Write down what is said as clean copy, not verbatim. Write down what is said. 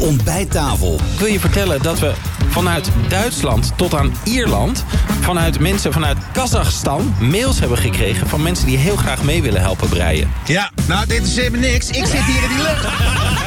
ontbijttafel. Ik wil je vertellen dat we vanuit Duitsland tot aan Ierland... vanuit mensen vanuit Kazachstan mails hebben gekregen... van mensen die heel graag mee willen helpen breien. Ja, nou, dit is helemaal niks. Ik zit hier in die lucht.